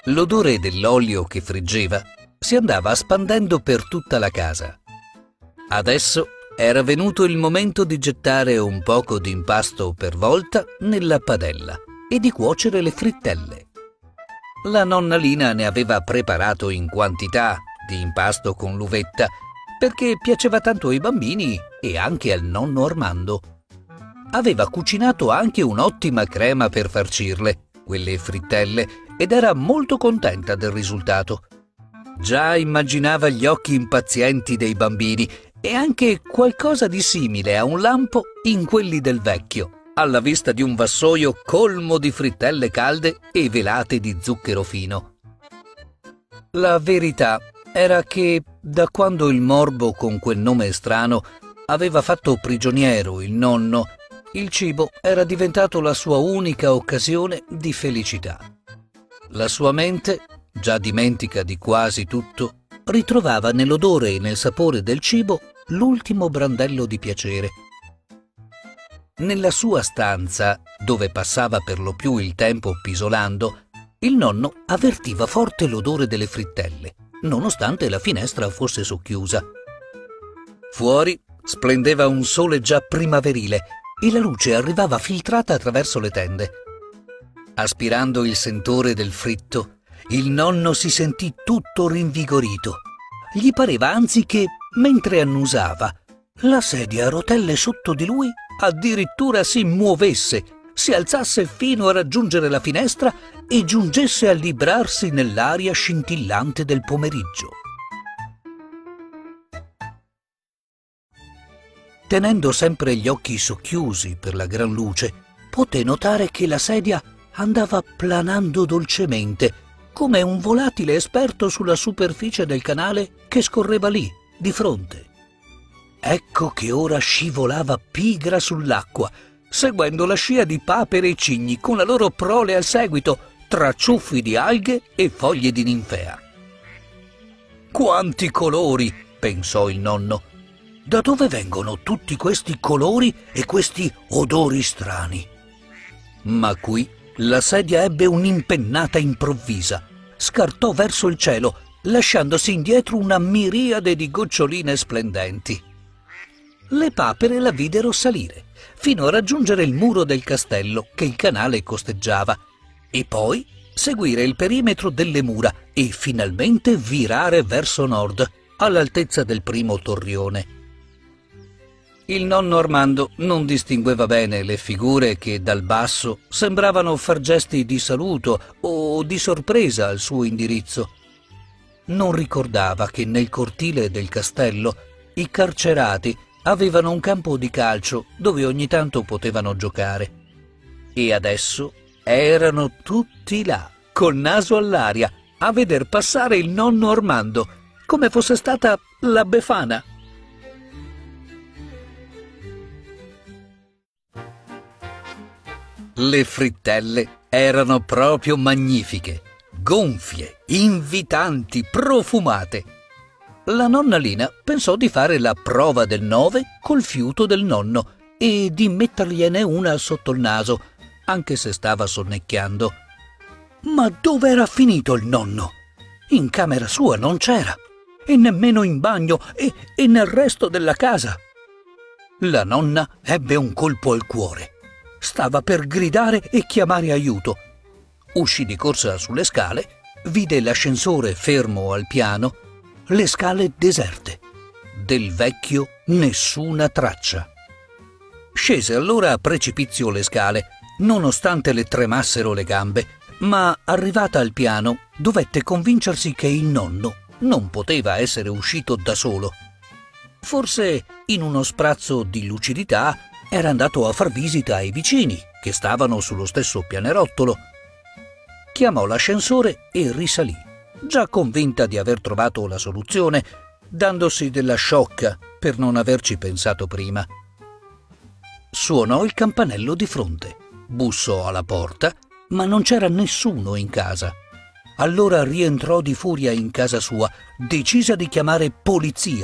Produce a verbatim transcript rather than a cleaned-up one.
L'odore dell'olio che friggeva si andava spandendo per tutta la casa. Adesso era venuto il momento di gettare un poco di impasto per volta nella padella e di cuocere le frittelle. La nonna Lina ne aveva preparato in quantità di impasto con l'uvetta perché piaceva tanto ai bambini e anche al nonno Armando. Aveva cucinato anche un'ottima crema per farcirle, quelle frittelle, ed era molto contenta del risultato. Già immaginava gli occhi impazienti dei bambini e anche qualcosa di simile a un lampo in quelli del vecchio, alla vista di un vassoio colmo di frittelle calde e velate di zucchero fino. La verità era che, da quando il morbo con quel nome strano aveva fatto prigioniero il nonno, il cibo era diventato la sua unica occasione di felicità. La sua mente, già dimentica di quasi tutto, ritrovava nell'odore e nel sapore del cibo l'ultimo brandello di piacere. Nella sua stanza, dove passava per lo più il tempo pisolando, il nonno avvertiva forte l'odore delle frittelle, nonostante la finestra fosse socchiusa. Fuori splendeva un sole già primaverile e la luce arrivava filtrata attraverso le tende. Aspirando il sentore del fritto, il nonno si sentì tutto rinvigorito. Gli pareva anzi che, mentre annusava, la sedia a rotelle sotto di lui addirittura si muovesse, si alzasse fino a raggiungere la finestra e giungesse a librarsi nell'aria scintillante del pomeriggio. Tenendo sempre gli occhi socchiusi per la gran luce, poté notare che la sedia andava planando dolcemente, come un volatile esperto sulla superficie del canale che scorreva lì, di fronte. Ecco che ora scivolava pigra sull'acqua, seguendo la scia di papere e cigni con la loro prole al seguito, tra ciuffi di alghe e foglie di ninfea. «Quanti colori!» pensò il nonno. «Da dove vengono tutti questi colori e questi odori strani?» Ma qui la sedia ebbe un'impennata improvvisa, scartò verso il cielo, lasciandosi indietro una miriade di goccioline splendenti. Le papere la videro salire, fino a raggiungere il muro del castello che il canale costeggiava, e poi seguire il perimetro delle mura e finalmente virare verso nord, all'altezza del primo torrione. Il nonno Armando non distingueva bene le figure che dal basso sembravano far gesti di saluto o di sorpresa al suo indirizzo. Non ricordava che nel cortile del castello i carcerati avevano un campo di calcio dove ogni tanto potevano giocare. E adesso erano tutti là, col naso all'aria, a veder passare il nonno Armando, come fosse stata la Befana. Le frittelle erano proprio magnifiche, gonfie, invitanti, profumate. La nonna Lina pensò di fare la prova del nove col fiuto del nonno e di mettergliene una sotto il naso, anche se stava sonnecchiando. Ma dove era finito il nonno? In camera sua non c'era, e nemmeno in bagno e, e nel resto della casa. La nonna ebbe un colpo al cuore. Stava per gridare e chiamare aiuto. Uscì di corsa sulle scale, vide l'ascensore fermo al piano, le scale deserte. Del vecchio nessuna traccia. Scese allora a precipizio le scale, nonostante le tremassero le gambe, ma arrivata al piano dovette convincersi che il nonno non poteva essere uscito da solo. Forse, in uno sprazzo di lucidità, era andato a far visita ai vicini, che stavano sullo stesso pianerottolo. Chiamò l'ascensore e risalì, già convinta di aver trovato la soluzione, dandosi della sciocca per non averci pensato prima. Suonò il campanello di fronte, bussò alla porta, ma non c'era nessuno in casa. Allora rientrò di furia in casa sua, decisa di chiamare polizia